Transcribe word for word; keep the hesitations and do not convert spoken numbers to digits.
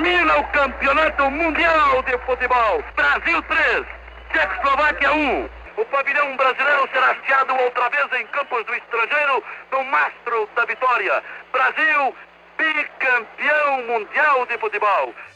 termina o Campeonato Mundial de Futebol. Brasil três, Tchecoslováquia um. O pavilhão brasileiro será hasteado outra vez em campos do estrangeiro no mastro da vitória. Brasil, bicampeão mundial de futebol.